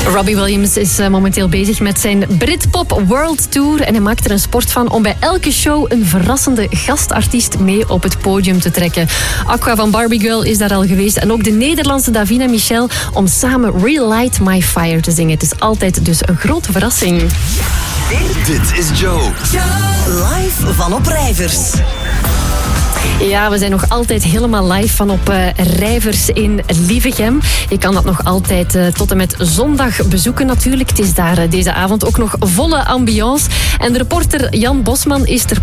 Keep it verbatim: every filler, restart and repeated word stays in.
Robbie Williams is uh, momenteel bezig met zijn Britpop World Tour en hij maakt er een sport van om bij elke show een verrassende gastartiest mee op het podium te trekken. Aqua van Barbie Girl is daar al geweest en ook de Nederlandse Davina Michel om samen Relight My Fire te zingen. Het is altijd dus een grote verrassing. Dit is Joe. Live van op Rijvers. Ja, we zijn nog altijd helemaal live van op uh, Rijvers in Lievegem. Je kan dat nog altijd uh, tot en met zondag bezoeken natuurlijk. Het is daar uh, deze avond ook nog volle ambiance. En de reporter Jan Bosman is ter